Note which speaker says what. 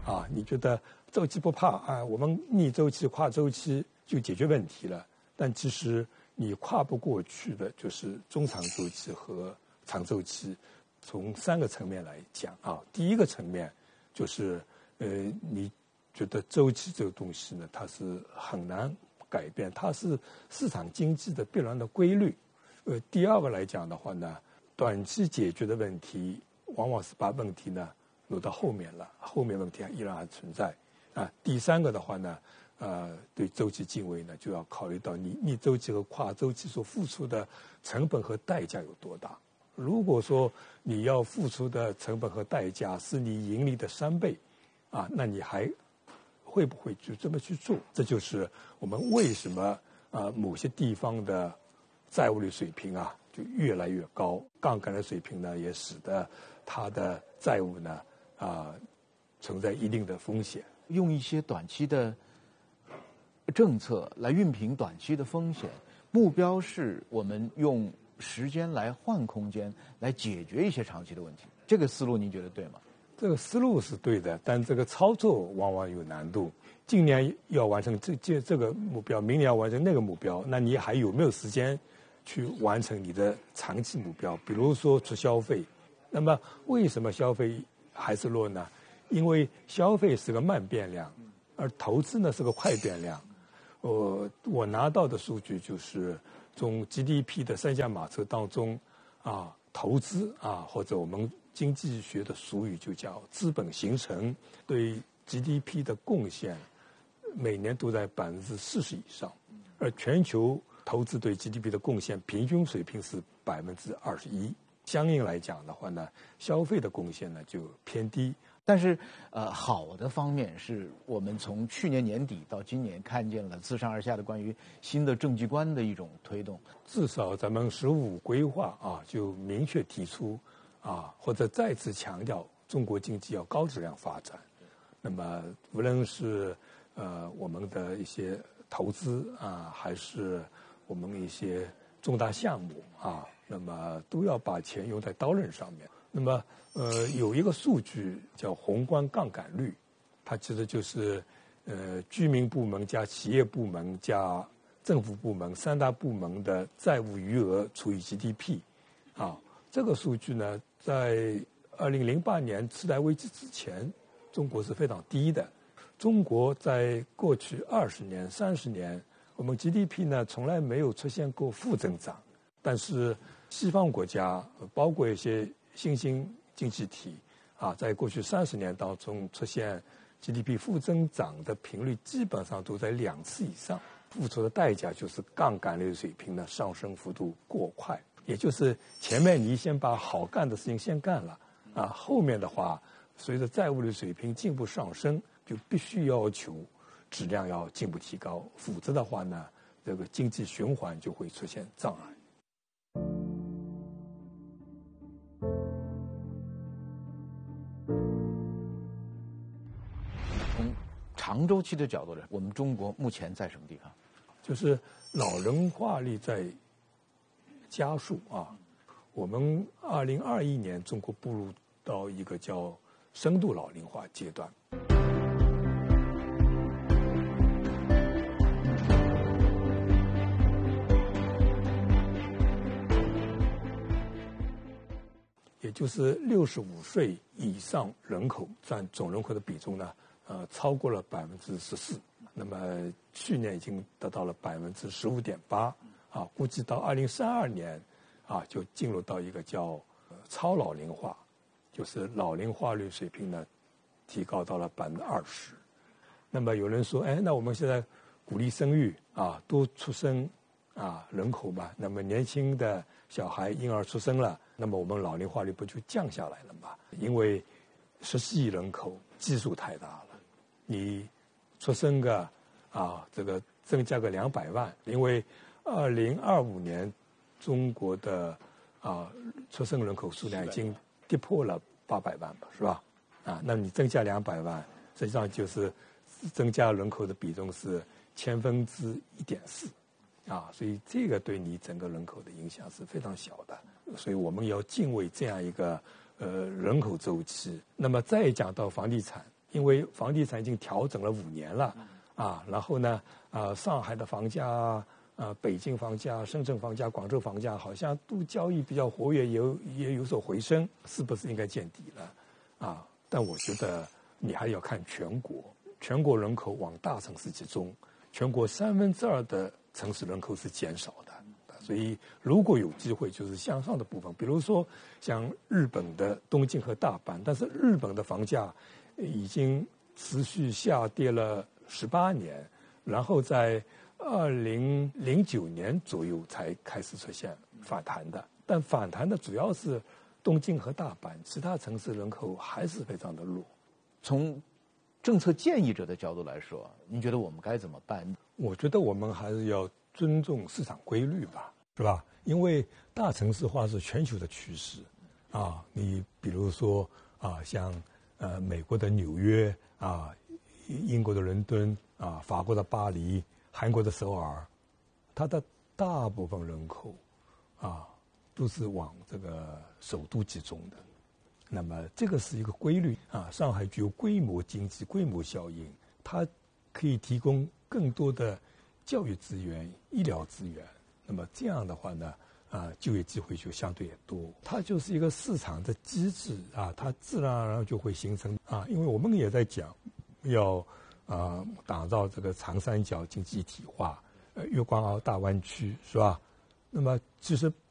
Speaker 1: 你觉得周期不怕啊，我们逆周期、跨周期就解决问题了。但其实你跨不过去的就是中长周期和长周期。从3个层面来讲第一个层面就是你觉得周期这个东西呢，它是很难改变，它是市场经济的必然的规律。第二个来讲的话呢，短期解决的问题往往是把问题呢挪到后面了，后面问题依然还存在第三个的话呢，对周期敬畏呢，就要考虑到你逆周期和跨周期所付出的成本和代价有多大。如果说你要付出的成本和代价是你盈利的3倍那你还会不会就这么去做？这就是我们为什么某些地方的债务率水平就越来越高，杠杆的水平呢也使得它的债务呢存在一定的风险。
Speaker 2: 用一些短期的政策来熨平短期的风险，目标是我们用时间来换空间，来解决一些长期的问题。这个思路您觉得对吗？
Speaker 1: 这个思路是对的，但这个操作往往有难度。今年要完成这个目标，明年要完成那个目标，那你还有没有时间去完成你的长期目标？比如说出消费，那么为什么消费还是弱呢？因为消费是个慢变量，而投资呢是个快变量。我拿到的数据就是从 GDP 的3驾马车当中投资或者我们经济学的俗语就叫资本形成，对 GDP 的贡献每年都在40%以上，而全球投资对 GDP 的贡献平均水平是21%。相应来讲的话呢，消费的贡献呢就偏低。
Speaker 2: 但是好的方面是我们从去年年底到今年看见了自上而下的关于新的政绩观的一种推动。
Speaker 1: 至少咱们15规划就明确提出或者再次强调中国经济要高质量发展。那么无论是我们的一些投资还是我们一些重大项目那么都要把钱用在刀刃上面。那么有一个数据叫宏观杠杆率，它其实就是居民部门加企业部门加政府部门3大部门的债务余额除以 GDP 这个数据呢，在2008年次贷危机之前，中国是非常低的。中国在过去20年、30年，我们 GDP 呢从来没有出现过负增长，但是西方国家，包括一些新兴经济体在过去30年当中出现 GDP 负增长的频率基本上都在2次以上，付出的代价就是杠杆率水平的上升幅度过快，也就是前面你先把好干的事情先干了后面的话随着债务率水平进一步上升，就必须要求质量要进一步提高，否则的话呢，这个经济循环就会出现障碍。
Speaker 2: 从长周期的角度来，我们中国目前在什么地方？
Speaker 1: 就是老龄化率在加速我们2021年中国步入到一个叫深度老龄化阶段。也就是65岁以上人口占总人口的比重呢，超过了14%。那么去年已经达到了15.8%，估计到2032年就进入到一个叫超老龄化，就是老龄化率水平呢提高到了20%。那么有人说，那我们现在鼓励生育多出生人口嘛，那么年轻的小孩婴儿出生了，那么我们老龄化率不就降下来了吗？因为14亿人口基数太大了，你出生个这个增加个200万，因为2025年中国的出生人口数量已经跌破了800万吧，是吧？那你增加200万，实际上就是增加人口的比重是1/1004。所以这个对你整个人口的影响是非常小的，所以我们要敬畏这样一个人口周期。那么再讲到房地产， 因为房地产已经调整了5年了啊，然后呢，上海的房价北京房价、深圳房价、广州房价好像都交易比较活跃，也有所回升，是不是应该见底了啊？但我觉得你还要看全国人口往大城市集中，全国2/3的城市人口是减少的，所以如果有机会，就是向上的部分，比如说像日本的东京和大阪，但是日本的房价已经持续下跌了18年，然后在2009年左右才开始出现反弹的，但反弹的主要是东京和大阪，其他城市人口还是非常的弱。
Speaker 2: 从政策建议者的角度来说，您觉得我们该怎么办？
Speaker 1: 我觉得我们还是要尊重市场规律吧，是吧？因为大城市化是全球的趋势啊，你比如说像美国的纽约啊，英国的伦敦啊，法国的巴黎，韩国的首尔，它的大部分人口都是往这个首都集中的。那么这个是一个规律啊。上海具有规模经济、规模效应，它可以提供更多的教育资源、医疗资源。那么这样的话呢，就业机会就相对也多。它就是一个市场的机制啊，它自然而然就会形成因为我们也在讲要打造这个长三角经济一体化，粤港澳大湾区，是吧？那么其实